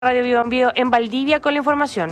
Radio Vivo en Vivo en Valdivia con la información.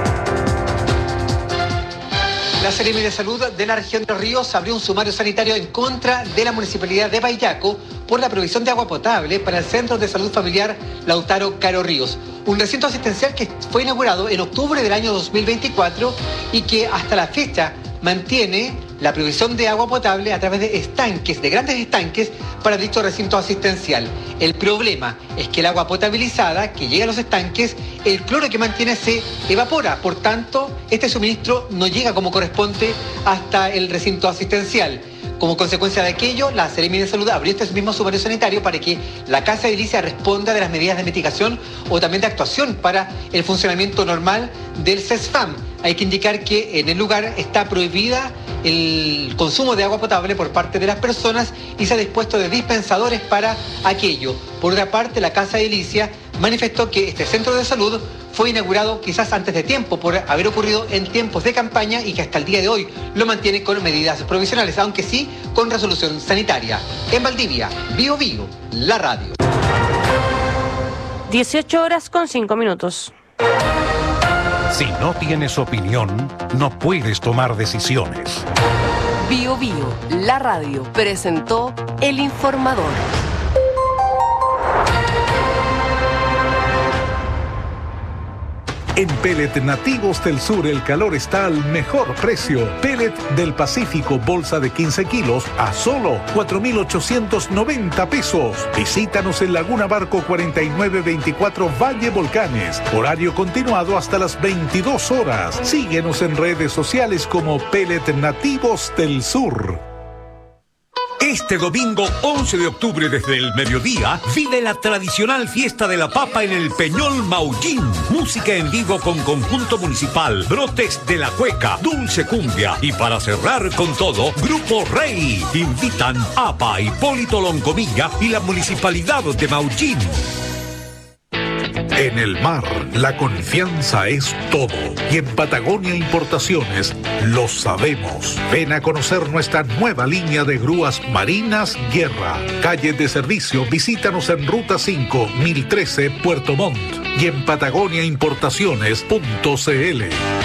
La Seremi de Salud de la región de Los Ríos abrió un sumario sanitario en contra de la municipalidad de Paillaco por la provisión de agua potable para el Centro de Salud Familiar Lautaro Caro Ríos, un recinto asistencial que fue inaugurado en octubre del año 2024 y que hasta la fecha mantiene la provisión de agua potable a través de estanques, de grandes estanques, para dicho recinto asistencial. El problema es que el agua potabilizada que llega a los estanques, el cloro que mantiene se evapora. Por tanto, este suministro no llega como corresponde hasta el recinto asistencial. Como consecuencia de aquello, la Seremi de Salud abrió este mismo sumario sanitario para que la Casa Edilicia responda de las medidas de mitigación o también de actuación para el funcionamiento normal del CESFAM. Hay que indicar que en el lugar está prohibida el consumo de agua potable por parte de las personas y se ha dispuesto de dispensadores para aquello. Por otra parte, la Casa Edilicia manifestó que este centro de salud fue inaugurado quizás antes de tiempo por haber ocurrido en tiempos de campaña y que hasta el día de hoy lo mantiene con medidas provisionales, aunque sí con resolución sanitaria. En Valdivia, Vivo Vivo, la radio. 18:05. Si no tienes opinión, no puedes tomar decisiones. Bio Bio, la radio, presentó El Informador. En Pellet Nativos del Sur el calor está al mejor precio. Pellet del Pacífico, bolsa de 15 kilos a solo 4,890 pesos. Visítanos en Laguna Barco 4924 Valle Volcanes. Horario continuado hasta las 22 horas. Síguenos en redes sociales como Pellet Nativos del Sur. Este domingo 11 de octubre desde el mediodía vive la tradicional fiesta de la papa en el Peñol Maullín. Música en vivo con conjunto municipal, brotes de la cueca, dulce cumbia y para cerrar con todo, Grupo Rey. Invitan APA, Hipólito Loncomilla y la Municipalidad de Maullín. En el mar, la confianza es todo. Y en Patagonia Importaciones lo sabemos. Ven a conocer nuestra nueva línea de grúas marinas Guerra. Calle de servicio, visítanos en Ruta 5, 1013, Puerto Montt. Y en patagoniaimportaciones.cl.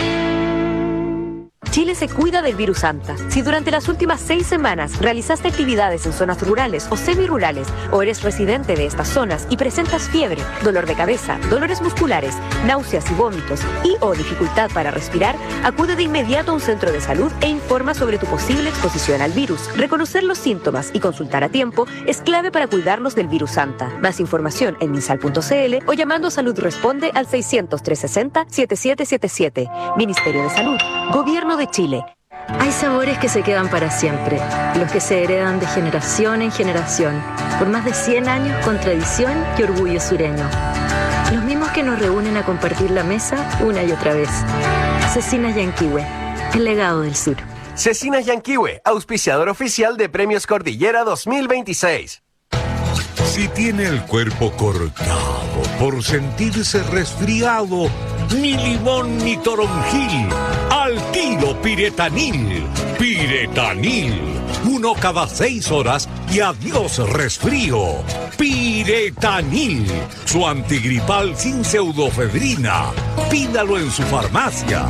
Chile se cuida del virus Anta. Si durante las últimas 6 semanas realizaste actividades en zonas rurales o semirurales o eres residente de estas zonas y presentas fiebre, dolor de cabeza, dolores musculares, náuseas y vómitos y o dificultad para respirar, acude de inmediato a un centro de salud e informa sobre tu posible exposición al virus. Reconocer los síntomas y consultar a tiempo es clave para cuidarnos del virus Anta. Más información en minsal.cl o llamando a Salud Responde al 600-360-7777. Ministerio de Salud, Gobierno de Chile. Hay sabores que se quedan para siempre, los que se heredan de generación en generación, por más de 100 años con tradición y orgullo sureño. Los mismos que nos reúnen a compartir la mesa una y otra vez. Cecinas Yanquihue, el legado del sur. Cecinas Yanquihue, auspiciador oficial de Premios Cordillera 2026. Si tiene el cuerpo cortado por sentirse resfriado, ni limón ni toronjil, al tiro Piretanil. Piretanil, 1 cada 6 horas y adiós resfrío. Piretanil, su antigripal sin pseudofedrina. Pídalo en su farmacia.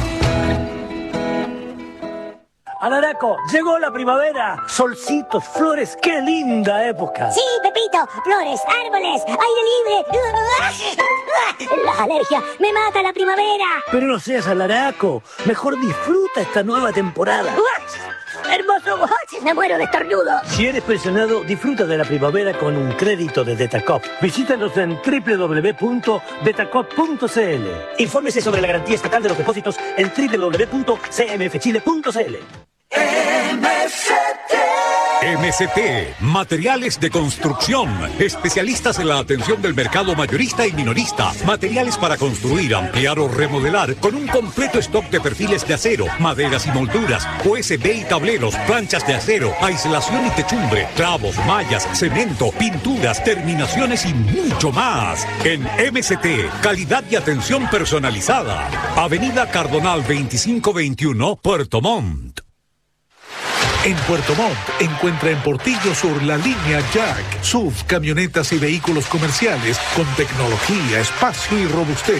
Alaraco, llegó la primavera. Solcitos, flores, qué linda época. Sí, Pepito, flores, árboles, aire libre. Las alergias, me mata la primavera. Pero no seas alaraco, mejor disfruta esta nueva temporada. Hermoso, me muero de estornudo. Si eres pensionado, disfruta de la primavera con un crédito de Detacop. Visítanos en www.detacop.cl. Infórmese sobre la garantía estatal de los depósitos en www.cmfchile.cl. MCT, materiales de construcción, especialistas en la atención del mercado mayorista y minorista, materiales para construir, ampliar o remodelar, con un completo stock de perfiles de acero, maderas y molduras, USB y tableros, planchas de acero, aislación y techumbre, clavos, mallas, cemento, pinturas, terminaciones y mucho más. En MCT, calidad y atención personalizada. Avenida Cardonal 2521, Puerto Montt. En Puerto Montt, encuentra en Portillo Sur la línea Jack, SUV, camionetas y vehículos comerciales con tecnología, espacio y robustez.